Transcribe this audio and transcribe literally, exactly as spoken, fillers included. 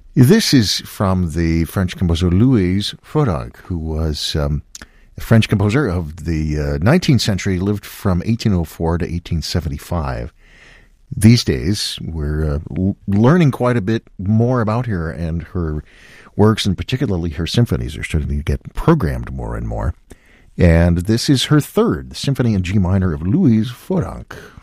This is from the French composer Louise Fodonc, who was um, a French composer of the uh, nineteenth century, lived from eighteen oh four to eighteen seventy-five. These days, we're uh, l- learning quite a bit more about her, and her works, and particularly her symphonies, are starting to get programmed more and more. And this is her third, the Symphony in G minor of Louise Fodonc.